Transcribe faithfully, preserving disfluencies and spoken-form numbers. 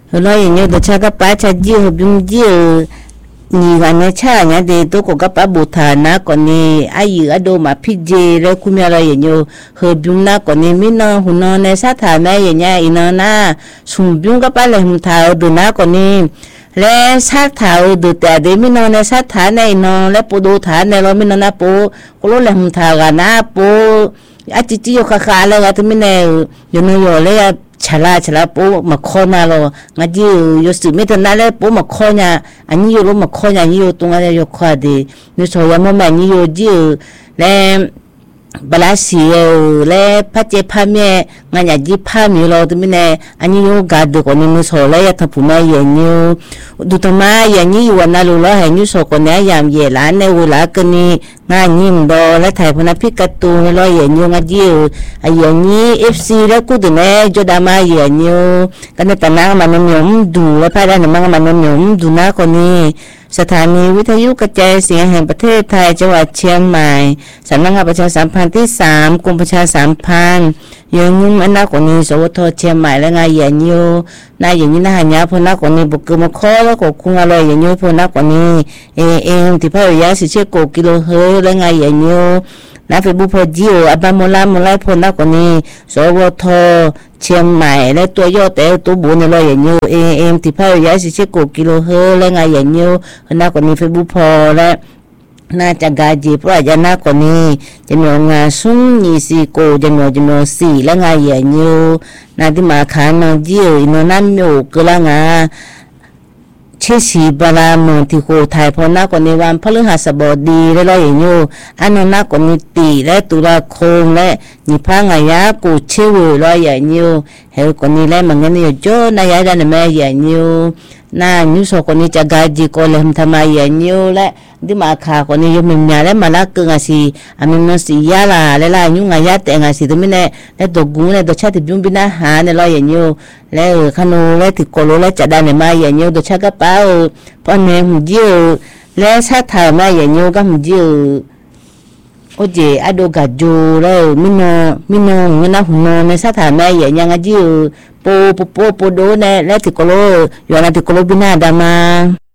lo yenyo do cha ka pa cha ji ho bim ji ni ga ne cha nya de to ko ka pa buta na ko ni ayi ado ma phije le ku mya lo yenyo ho bim na ko ni mi no hu no ne sa tha me yenya ina na sum bim ka pa le hum tha do na ko ni le sa tha do ta de mi no ne sa tha ne no le po do tha ne lo mi no na po ko lo le hum tha ga na po a chi chi yo kha kha le ga to mi ne yo no yo le ya chala chala po ma khona lo ngaji yo si me ta na le po ma khonya ani yo lo ma khonya ni yo tunga le yo kha de ni so ya ma ma ni yo ji le bala si yo le pa che pa me nganya ji pa mi lo to mi ne ani yo ga do ko ni so le ya ta pu ma ye ni du ta ma ye ni wa na lo lo he ni so ko ne yam ye la ne wo la ka ni nga nim do le thai phuna phit ka tu lo ye ni nga ji a ye ni F C le ku de ne jo da ma ye ni ka ne ta na ma no nyom du le pa da ne ma ma no nyom du na ko niสถานีวิทยุกระจายเสียงแห่งประเทศไทยจังหวัดเชียงใหม่สำนักงานประชาสัมพันธ์ที่สามกรมประชาสัมพันธ์ยังงุ้มอนาคตนี้สวทเชียงใหม่และงานใหญ่โยนายอย่างนี้นะฮะเนี่ยพนักคนนี้บุกเกมาข้อแล้วก็คุงอะไรอย่างนี้พนักคนนี้เอเองที่พระวิญญาณสิเชื่อโกกิโลเฮและงานใหญ่โยนักฟิบุพจิโออับามลามลายพนักคนนี้สวทเชียงใหม่และตัวยอดแต่ตัวบุญในรอยอย่างนี้เอเองที่พระวิญญาณสิเชื่อโกกิโลเฮและงานอย่างนี้พนักคนนี้ฟิบุพและน่าจะกาจีเพราะจะน่ากว่านี้จะมีงานสุ่มยี่สิโกจะมีจะมีสี่และงานใหญ่ยูน่าที่มาขานน้องจีอินน้ำอยู่ก็ละงาเชื่อสีบาลาเมืองที่โคไทยพอน่ากว่านี้วันพฤหัสบดีและรอยอย่างยูอันนั้นน่ากว่านี้ตีและตุลาคมและนิพพานายากูเชื่อรอยอย่างยูเฮลกว่านี้และมันก็นี่โจนายาดันแม่อย่างยูน่านิสคนนี้จะกาจีก็เลยทำไมอย่างยูและดิมาขาคนนี้ยมมีอะไรมาลักงาสีอามินสียาลาเลล่ายุ่งงายแต่งาสีตัวนี้เนี่ยแล้วตัวกูเนี่ยตัวชาติยุ่งบินาหาเนี่ยลอยอย่างยูแล้วขนมแล้วติโกโลแล้วจัดได้เนี่ยมาอย่างยูตัวชากระเป๋าพอเนี่ยหุ่นยิ้วแล้วชาติไทยมาอย่างยูก็หุ่นยิ้วโอเจอดูกัดจูแล้วมิโนมิโนเงินหุ่นนในชาติไทยมาอย่างยังยิ้วปูปูปูปูดูเนี่ยแล้วติโกโลอยู่ในติโกโลบินาดามา